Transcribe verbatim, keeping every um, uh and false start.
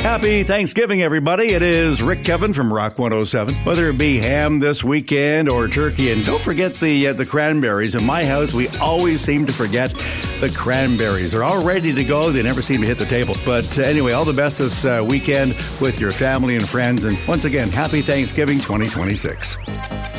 Happy Thanksgiving, everybody. It is Rick Kevin from Rock one oh seven. Whether it be ham this weekend or turkey, and don't forget the uh, the cranberries. In my house, we always seem to forget the cranberries. They're all ready to go. They never seem to hit the table. But uh, anyway, all the best this uh, weekend with your family and friends. And once again, happy Thanksgiving twenty twenty-six.